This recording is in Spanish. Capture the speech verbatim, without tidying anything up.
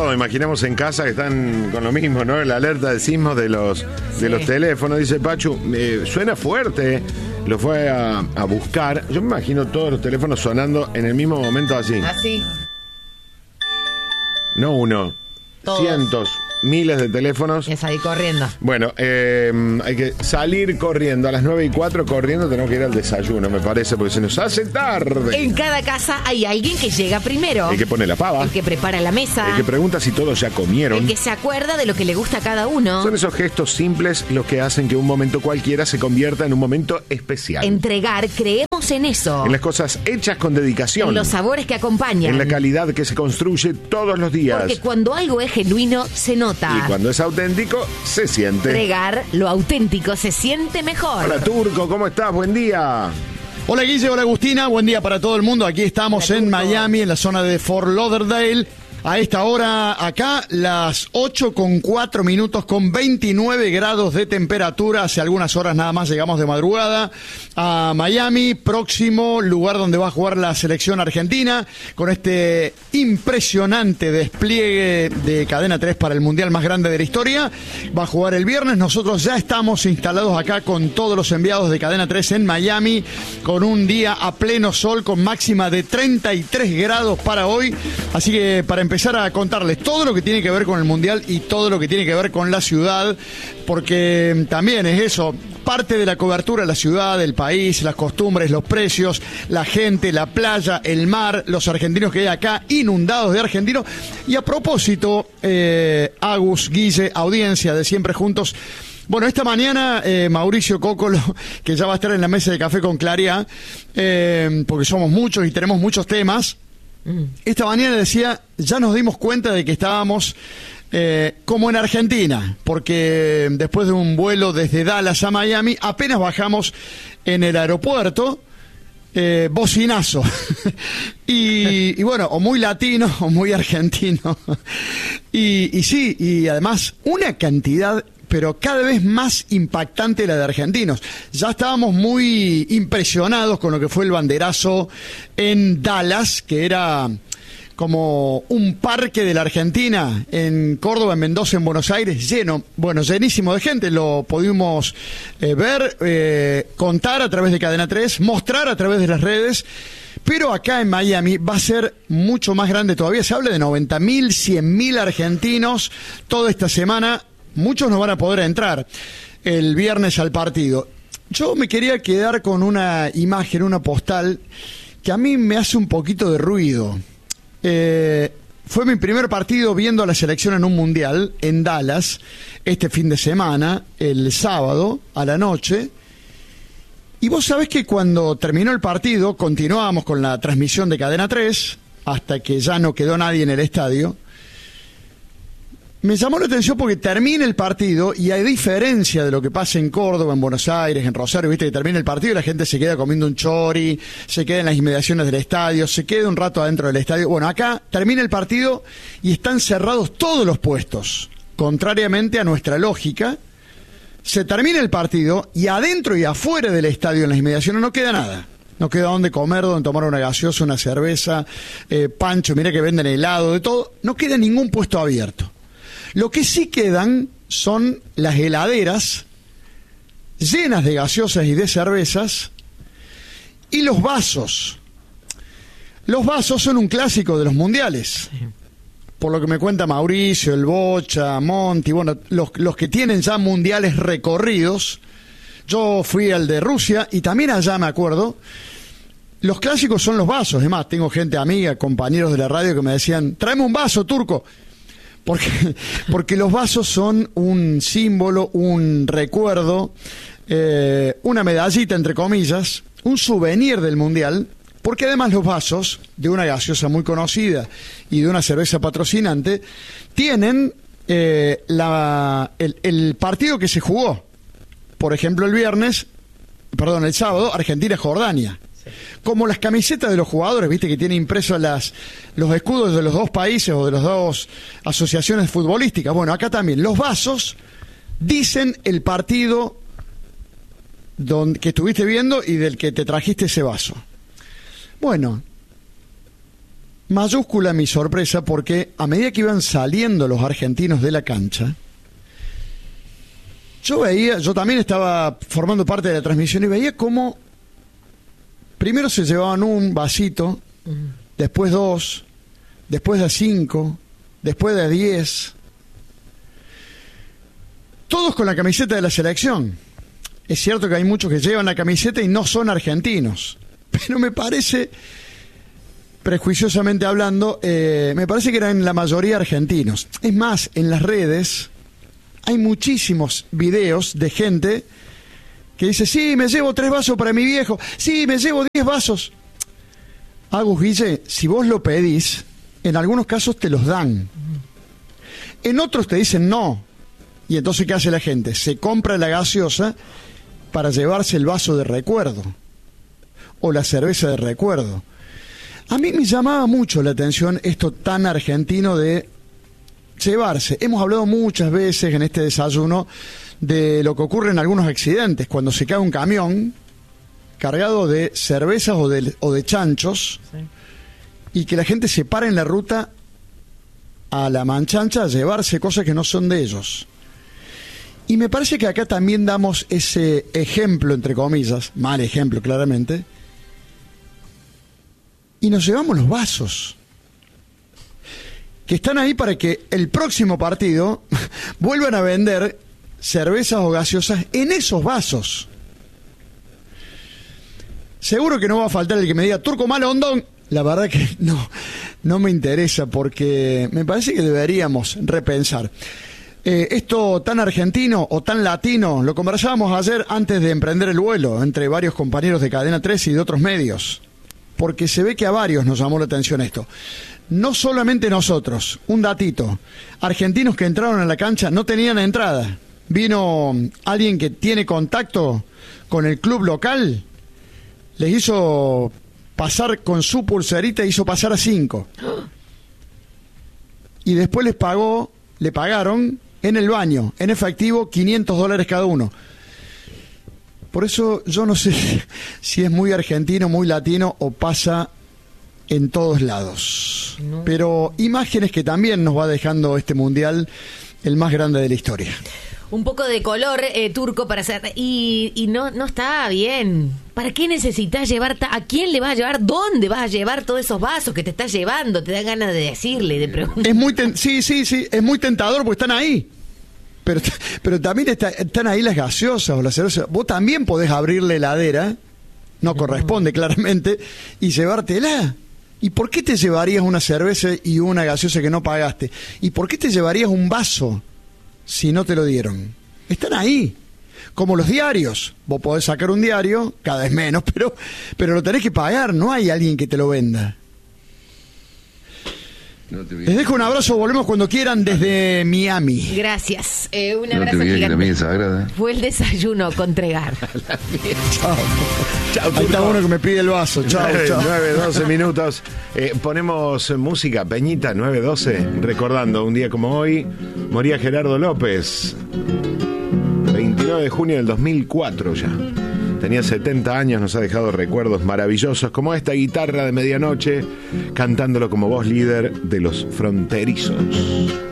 todos, imaginamos en casa que están con lo mismo, ¿no? La alerta de sismos de los, sí. de los teléfonos. Dice Pachu, eh, suena fuerte. Lo fue a, a buscar. Yo me imagino todos los teléfonos sonando en el mismo momento así. Así. No uno, todos. Cientos. Miles de teléfonos. Y salir corriendo. Bueno, eh, hay que salir corriendo. A las nueve y cuatro corriendo tenemos que ir al desayuno, me parece, porque se nos hace tarde. En cada casa hay alguien que llega primero. El que pone la pava. El que prepara la mesa. El que pregunta si todos ya comieron. El que se acuerda de lo que le gusta a cada uno. Son esos gestos simples los que hacen que un momento cualquiera se convierta en un momento especial. Entregar, creemos en eso. En las cosas hechas con dedicación. En los sabores que acompañan. En la calidad que se construye todos los días. Porque cuando algo es genuino, se nota. Y cuando es auténtico, se siente. Entregar lo auténtico se siente mejor. Hola, Turco, ¿cómo estás? Buen día. Hola, Guille, hola, Agustina. Buen día para todo el mundo. Aquí estamos hola, en Miami, en la zona de Fort Lauderdale. A esta hora acá, las ocho con cuatro minutos con veintinueve grados de temperatura. Hace algunas horas nada más llegamos de madrugada a Miami, próximo lugar donde va a jugar la selección argentina, con este impresionante despliegue de Cadena tres para el Mundial más grande de la historia. Va a jugar el viernes. Nosotros ya estamos instalados acá con todos los enviados de Cadena tres en Miami, con un día a pleno sol, con máxima de treinta y tres grados para hoy. Así que para empezar a contarles todo lo que tiene que ver con el Mundial y todo lo que tiene que ver con la ciudad, porque también es eso, parte de la cobertura de la ciudad, el país, las costumbres, los precios, la gente, la playa, el mar, los argentinos que hay acá, inundados de argentinos. Y a propósito, eh, Agus, Guille, audiencia de Siempre Juntos, bueno, esta mañana eh, Mauricio Cócolo, que ya va a estar en la mesa de café con Claridad, eh, porque somos muchos y tenemos muchos temas. Esta mañana decía, ya nos dimos cuenta de que estábamos eh, como en Argentina, porque después de un vuelo desde Dallas a Miami, apenas bajamos en el aeropuerto, eh, bocinazo. y, y bueno, o muy latino o muy argentino. y, y sí, y además una cantidad, pero cada vez más impactante la de argentinos. Ya estábamos muy impresionados con lo que fue el banderazo en Dallas, que era como un parque de la Argentina, en Córdoba, en Mendoza, en Buenos Aires, lleno, bueno, llenísimo de gente. Lo pudimos eh, ver, eh, contar a través de Cadena tres, mostrar a través de las redes. Pero acá en Miami va a ser mucho más grande todavía. Se habla de noventa mil, cien mil argentinos toda esta semana. Muchos no van a poder entrar el viernes al partido. Yo me quería quedar con una imagen, una postal, que a mí me hace un poquito de ruido. Eh, fue mi primer partido viendo a la selección en un mundial, en Dallas, este fin de semana, el sábado, a la noche. Y vos sabés que cuando terminó el partido, continuábamos con la transmisión de Cadena tres, hasta que ya no quedó nadie en el estadio. Me llamó la atención porque termina el partido y a diferencia de lo que pasa en Córdoba, en Buenos Aires, en Rosario, viste que termina el partido y la gente se queda comiendo un chori, se queda en las inmediaciones del estadio, se queda un rato adentro del estadio. Bueno, acá termina el partido y están cerrados todos los puestos. Contrariamente a nuestra lógica, se termina el partido y adentro y afuera del estadio, en las inmediaciones, no queda nada. No queda dónde comer, dónde tomar una gaseosa, una cerveza, eh, pancho, mira que venden helado, de todo. No queda ningún puesto abierto. Lo que sí quedan son las heladeras llenas de gaseosas y de cervezas y los vasos. Los vasos son un clásico de los mundiales. Por lo que me cuenta Mauricio, el Bocha, Monti, bueno, los, los que tienen ya mundiales recorridos. Yo fui al de Rusia y también allá me acuerdo. Los clásicos son los vasos. Es más, tengo gente amiga, compañeros de la radio que me decían, tráeme un vaso, Turco. Porque, porque los vasos son un símbolo, un recuerdo, eh, una medallita, entre comillas, un souvenir del Mundial, porque además los vasos de una gaseosa muy conocida y de una cerveza patrocinante tienen eh, la, el, el partido que se jugó. Por ejemplo, el viernes, perdón, el sábado, Argentina-Jordania. Como las camisetas de los jugadores, viste que tiene impresos las, los escudos de los dos países o de las dos asociaciones futbolísticas. Bueno, acá también los vasos dicen el partido donde, que estuviste viendo y del que te trajiste ese vaso. Bueno, mayúscula mi sorpresa, porque a medida que iban saliendo los argentinos de la cancha, yo veía, yo también estaba formando parte de la transmisión y veía cómo primero se llevaban un vasito, uh-huh. después dos, después de cinco, después de diez, todos con la camiseta de la selección. Es cierto que hay muchos que llevan la camiseta y no son argentinos, pero me parece, prejuiciosamente hablando, eh, me parece que eran la mayoría argentinos. Es más, en las redes hay muchísimos videos de gente que dice, sí, me llevo tres vasos para mi viejo, sí, me llevo diez vasos. Agus, Guille, si vos lo pedís, en algunos casos te los dan. En otros te dicen no. Y entonces, ¿qué hace la gente? Se compra la gaseosa para llevarse el vaso de recuerdo o la cerveza de recuerdo. A mí me llamaba mucho la atención esto tan argentino de llevarse. Hemos hablado muchas veces en este desayuno de lo que ocurre en algunos accidentes, cuando se cae un camión cargado de cervezas o de, o de chanchos, sí. y que la gente se para en la ruta a la manchancha a llevarse cosas que no son de ellos. Y me parece que acá también damos ese ejemplo, entre comillas, mal ejemplo claramente, y nos llevamos los vasos que están ahí para que el próximo partido vuelvan a vender cervezas o gaseosas en esos vasos. Seguro que no va a faltar el que me diga, Turco Malondón. La verdad que no, no me interesa, porque me parece que deberíamos repensar. Eh, esto tan argentino o tan latino, lo conversábamos ayer antes de emprender el vuelo, entre varios compañeros de Cadena tres y de otros medios, porque se ve que a varios nos llamó la atención esto. No solamente nosotros, un datito, argentinos que entraron a la cancha no tenían entrada. Vino alguien que tiene contacto con el club local, les hizo pasar con su pulserita, hizo pasar a cinco. Y después les pagó, le pagaron en el baño, en efectivo, quinientos dólares cada uno. Por eso yo no sé si es muy argentino, muy latino o pasa en todos lados. No. Pero imágenes que también nos va dejando este mundial, el más grande de la historia. Un poco de color, eh, Turco, para hacer... Y, y no, no está bien. ¿Para qué necesitas llevar... Ta... ¿A quién le vas a llevar? ¿Dónde vas a llevar todos esos vasos que te estás llevando? Te da ganas de decirle, de preguntar. Es muy ten... Sí, sí, sí. Es muy tentador porque están ahí. Pero, pero también está, están ahí las gaseosas o las cervezas. Vos también podés abrir la heladera, no corresponde claramente, y llevártela. ¿Y por qué te llevarías una cerveza y una gaseosa que no pagaste? ¿Y por qué te llevarías un vaso si no te lo dieron? Están ahí, como los diarios. Vos podés sacar un diario, cada vez menos, pero, pero lo tenés que pagar, no hay alguien que te lo venda. No te Les dejo un abrazo, volvemos cuando quieran desde Miami. Gracias, eh, un no abrazo te gigante. La mía sagrada. Fue el desayuno con Tregar. Chao. Chao. Ahí está uno que me pide el vaso. Chao, chao. nueve, doce minutos. Eh, ponemos música, Peñita, nueve doce. Recordando, un día como hoy, moría Gerardo López. veintinueve de junio del dos mil cuatro ya. Tenía setenta años, nos ha dejado recuerdos maravillosos como esta guitarra de medianoche, cantándolo como voz líder de Los Fronterizos.